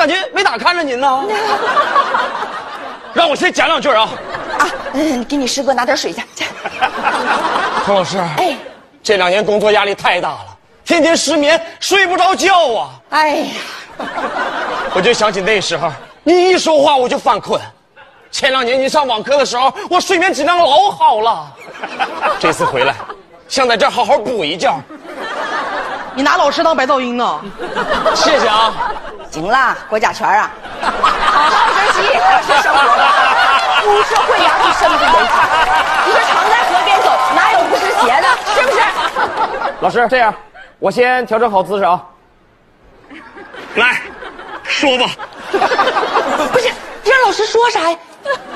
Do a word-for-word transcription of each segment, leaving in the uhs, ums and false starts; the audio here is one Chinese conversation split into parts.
感觉没咋看着您呢。让我先讲两句啊。 啊，嗯，给你师哥拿点水去。 孔老师， 哎， 这两年工作压力太大了，天天失眠，睡不着觉啊。 哎呀， 我就想起那时候，你一说话我就犯困。前两年你上网课的时候，我睡眠质量老好了。这次回来，想在这儿好好补一觉。 你拿老师当白噪音呢？ 谢谢啊。 行了，郭甲醛啊，好好珍惜大学生活吧。出社会呀，你身不由己。你说常在河边走，哪有不湿鞋的？是不是？ 老师，这样，我先调整好姿势啊。 来，说吧。 不是，你让老师说啥呀？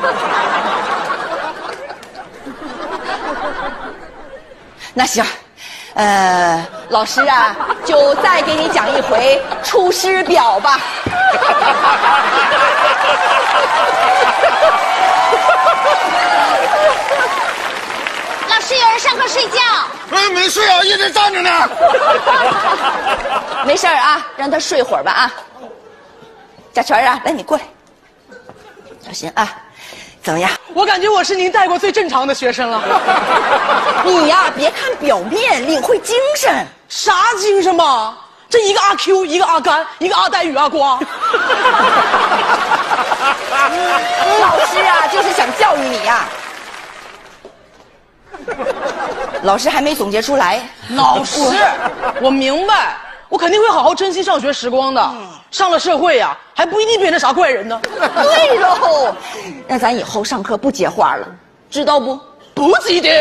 那行，呃，老师啊，就再给你讲一回《出师表》吧。 老师，有人上课睡觉。 哎，没睡啊，一直站着呢。 没事儿啊，让他睡会儿吧啊。甲醛啊，来你过来，小心啊。怎么样？ 我感觉我是您带过最正常的学生了。 你呀，别看表面，领会精神。 啥精神嘛？这一个阿 Q， 一个阿甘，一个阿呆与阿瓜。 老师啊，就是想教育你呀。老师还没总结出来。 老师，我明白，我肯定会好好珍惜上学时光的。嗯、上了社会呀、啊，还不一定变成啥怪人呢。 对喽，那咱以后上课不接话了，知道不？ 不记得。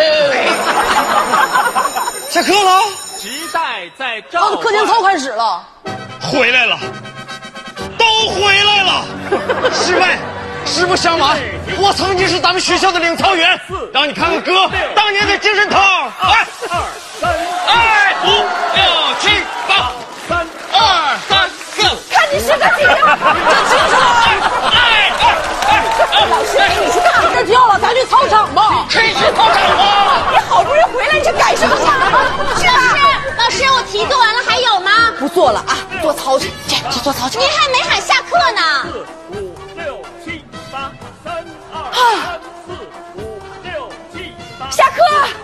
下课了。 时代在召唤。 哦，课间操开始了。 回来了，都回来了。师妹，实不相瞒，我曾经是咱们学校的领操员，让你看看哥当年的精神头。来， 二三二五六七八， 三二三四， 看你是个几呀？这清楚了。 哎哎哎！ 老师，你去干啥这觉了？咱去操场吧。 谁去操场吧？ 你好不容易回来，你这改什么啥？ 老师，老师，我题做完了，还有吗？ 不做了啊，做操去，去去做操去。 您还没喊下课呢。 四五六七八，三二三四五六七八。 下课。